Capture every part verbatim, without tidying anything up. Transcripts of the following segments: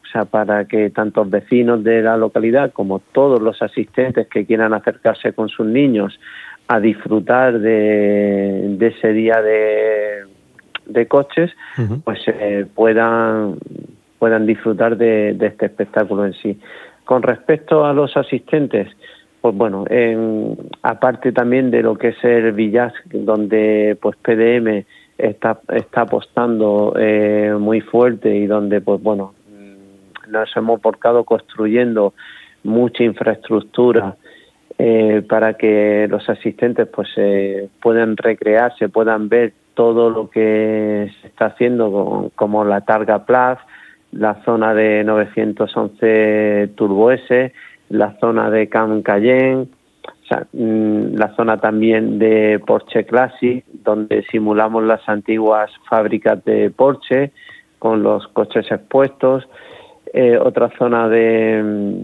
sea, para que tanto vecinos de la localidad como todos los asistentes que quieran acercarse con sus niños a disfrutar de, de ese día de, de coches, uh-huh. pues eh, puedan, puedan disfrutar de, de este espectáculo en sí. Con respecto a los asistentes, pues bueno, en, aparte también de lo que es el Village, donde pues P D M está, está apostando eh, muy fuerte y donde pues bueno, nos hemos volcado construyendo mucha infraestructura eh, para que los asistentes pues eh, puedan recrearse, puedan ver todo lo que se está haciendo, con, como la Targa Plaza, la zona de novecientos once Turbo S, la zona de Can Cayenne, o sea, la zona también de Porsche Classic, donde simulamos las antiguas fábricas de Porsche con los coches expuestos, eh, otra zona de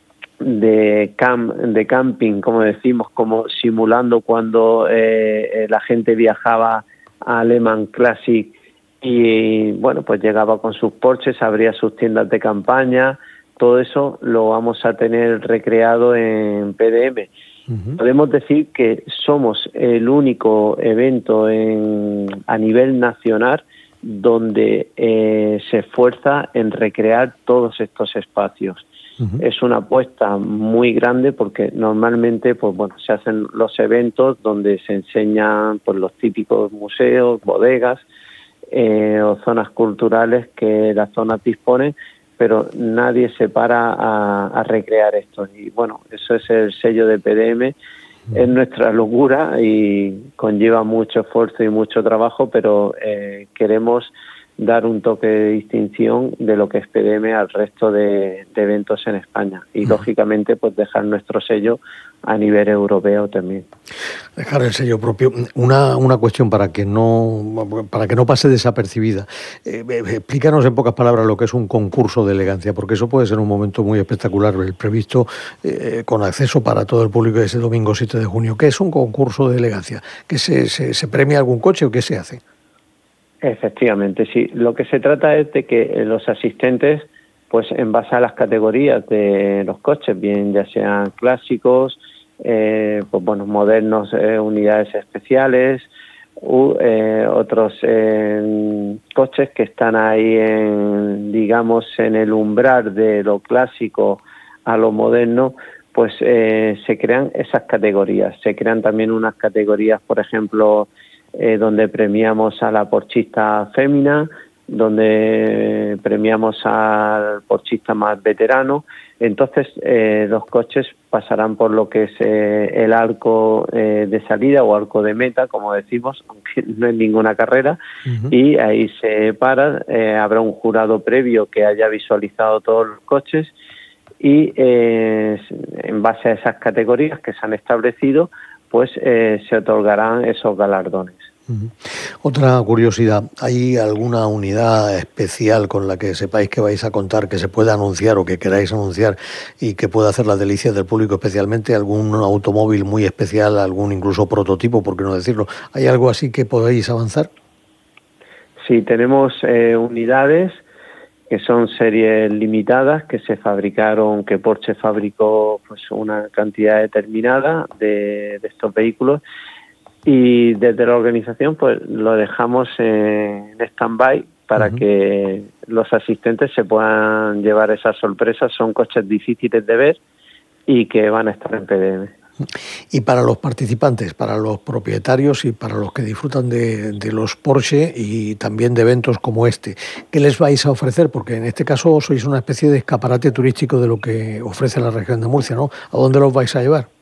de camp, de camping, como decimos, como simulando cuando eh, la gente viajaba a Le Mans Classic y bueno, pues llegaba con sus Porsches, abría sus tiendas de campaña. Todo eso lo vamos a tener recreado en P D M. Uh-huh. Podemos decir que somos el único evento en, a nivel nacional donde eh, se esfuerza en recrear todos estos espacios. Uh-huh. Es una apuesta muy grande porque normalmente pues bueno, se hacen los eventos donde se enseñan pues, los típicos museos, bodegas eh, o zonas culturales que las zonas disponen, pero nadie se para a, a recrear esto. Y bueno, eso es el sello de P D M, es nuestra locura y conlleva mucho esfuerzo y mucho trabajo, pero eh, queremos dar un toque de distinción de lo que es P D M al resto de, de eventos en España y, lógicamente, pues dejar nuestro sello a nivel europeo también. Dejar el sello propio. Una, una cuestión para que no para que no pase desapercibida. Eh, explícanos en pocas palabras lo que es un concurso de elegancia, porque eso puede ser un momento muy espectacular, el previsto eh, con acceso para todo el público ese domingo siete de junio. ¿Qué es un concurso de elegancia? ¿Que se, se, se premia algún coche o qué se hace? Efectivamente, sí. Lo que se trata es de que los asistentes, pues en base a las categorías de los coches, bien ya sean clásicos, eh, pues bueno, modernos, eh, unidades especiales, u eh, otros eh, coches que están ahí en, digamos, en el umbral de lo clásico a lo moderno, pues eh, se crean esas categorías. Se crean también unas categorías, por ejemplo, Eh, donde premiamos a la porchista fémina, donde premiamos al porchista más veterano. Entonces eh, los coches pasarán por lo que es eh, el arco eh, de salida o arco de meta, como decimos, aunque no es ninguna carrera, uh-huh. y ahí se para, eh, habrá un jurado previo que haya visualizado todos los coches y eh, en base a esas categorías que se han establecido, pues eh, se otorgarán esos galardones. Uh-huh. Otra curiosidad, ¿hay alguna unidad especial con la que sepáis que vais a contar, que se pueda anunciar o que queráis anunciar y que pueda hacer las delicias del público, especialmente algún automóvil muy especial, algún incluso prototipo, por qué no decirlo? ¿Hay algo así que podáis avanzar? Sí, tenemos eh, unidades que son series limitadas, que se fabricaron, que Porsche fabricó pues una cantidad determinada de, de estos vehículos, y desde la organización pues lo dejamos en stand-by para uh-huh. que los asistentes se puedan llevar esas sorpresas. Son coches difíciles de ver y que van a estar en P D M. Y para los participantes, para los propietarios y para los que disfrutan de, de los Porsche y también de eventos como este, ¿qué les vais a ofrecer? Porque en este caso sois una especie de escaparate turístico de lo que ofrece la región de Murcia, ¿no? ¿A dónde los vais a llevar?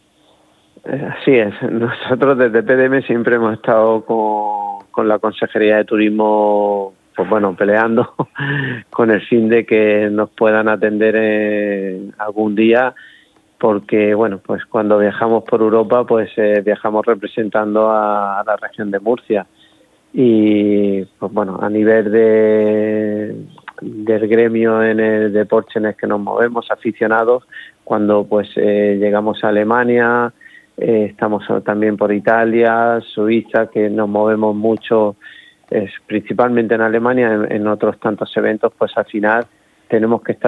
Así es. Nosotros desde P D M siempre hemos estado con, con la Consejería de Turismo, pues bueno, peleando con el fin de que nos puedan atender en algún día, porque bueno, pues cuando viajamos por Europa, pues eh, viajamos representando a, a la región de Murcia. Y pues bueno, a nivel de del gremio en el de Porsche en el que nos movemos, aficionados, cuando pues eh, llegamos a Alemania, eh, estamos también por Italia, Suiza, que nos movemos mucho, es, principalmente en Alemania, en, en otros tantos eventos, pues al final tenemos que estar